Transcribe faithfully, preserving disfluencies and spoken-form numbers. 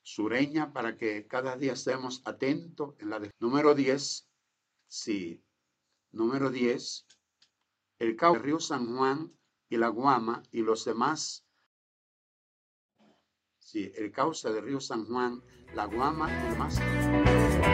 sureña para que cada día estemos atentos. En la de... Número diez, sí, número diez, el cauce del río San Juan y la Guama y los demás. Sí, el cauce del río San Juan, la Guama y demás.